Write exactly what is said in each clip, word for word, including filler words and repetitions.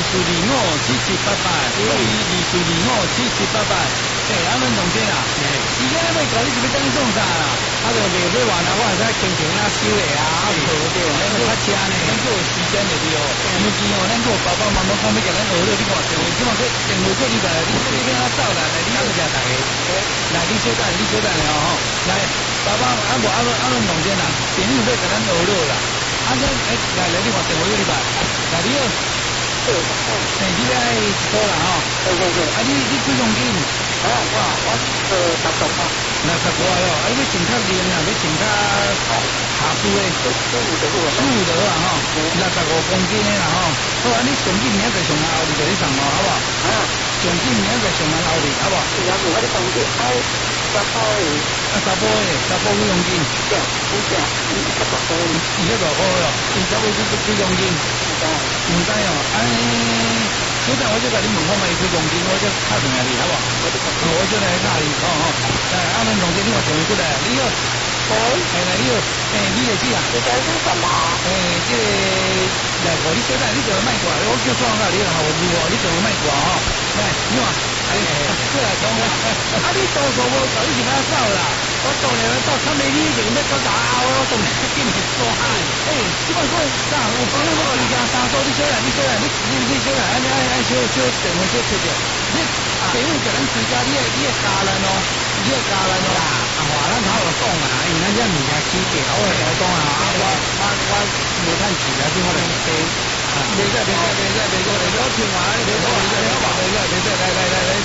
四二五七七八八，零一二四二五七七八八。诶，阿伦同志啊，而家要搞你是要等你送啥啦？啊，就袂要话啦，我会使轻轻啊收的啊，啊唔好对，咱做较车呢，咱做时间的对哦。尤其哦，咱做爸爸妈妈讲要甲咱学了，你看电话，即马说电话过你来，你这边啊走来，来你阿个家大个，来你小等，你小等了吼，来爸爸啊无阿伦阿伦同志啦，电话要甲咱学了啦。啊，咱诶来来，你看电话过你来，来你好。诶，你来多啦吼。对对对。啊，你你几公斤？哦，我我呃六十八。六十八咯，啊，你穿较凉啊，你穿较下舒的，舒服的好，舒服的好啊吼。六十五公斤的啦吼。好啊，你上紧明仔载上来后日就去送咯，好不好？啊。上紧明仔载上来后日，好不好？是啊，我咧当地爱十包的。啊，十包的，十包几公斤？对，五只，五十八包。二十八包咯，二十包几几公斤？唔知哦，哎，小弟我即甲你问看卖几公斤，我即敲定下你，好不好？我即来敲你，哦哦。来，阿伦同志，你话电话过来，你好。喂。系啦，你好。诶，你就知啊？你想做什么？诶，即个来，我你小弟，你就卖过来，我叫双下你啦，好唔好？你就卖过吼。来，你话，哎，过来讲我。啊，你多数无搞，你是哪走啦？我当然到他们你前要到打我，当然紧是做嗨。诶，即摆讲啥？有朋友我自家三数，你小人，你小人，你你你小人，安尼安尼小小电话小切着。你电话甲咱自家，你个你个家人哦，你个家人哦。啊，话咱头就讲啊，因为咱这物件起价，我来讲啊，我我我无趁钱啊，先我来买。袂使袂使袂使袂使袂使，我听话，袂使袂使，好吧？袂使袂使，来来来来。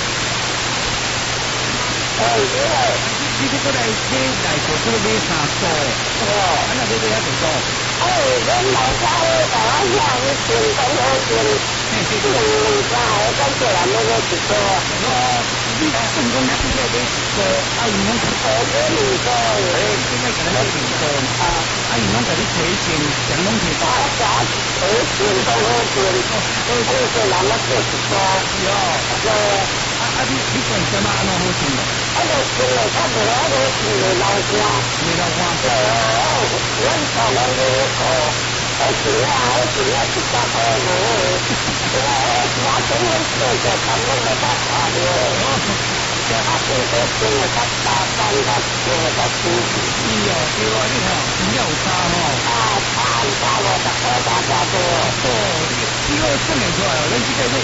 哎，你来，你这过来买来做这个买三组，哦，安那买买遐几组？哎，咱老家的台湾乡是全东好全，四五家我讲过来那个一组，哦，你成功出来买一组，啊，伊拢是好多五组，哎，现在可能要几组啊？啊，伊拢给你推荐，全拢是大家推荐东好全，所以说人们做一组，哟，对。啊！你你讲什么安怎好听的？啊，就听了，他无啊，就听了老歌，听老歌。对哦，阮唱咱这个歌，我听啊，我听啊，一百块无。对啊，我整天做着，他们都在看的。啊，听歌听了较大声，较热，较舒服。是哦，对啊，你看，真有差吼。啊，差差无十块，差差多。哦，你你个算会出来哦，咱这个。